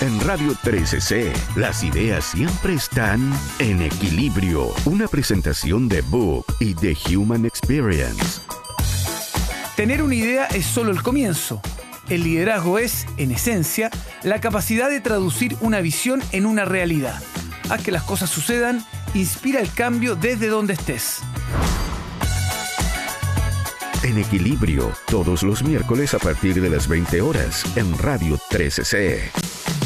En Radio 13C, las ideas siempre están en equilibrio. Una presentación de Book y The Human Experience. Tener una idea es solo el comienzo. El liderazgo es, en esencia, la capacidad de traducir una visión en una realidad. Haz que las cosas sucedan, inspira el cambio desde donde estés. En equilibrio, todos los miércoles a partir de las 20 horas en Radio 13C.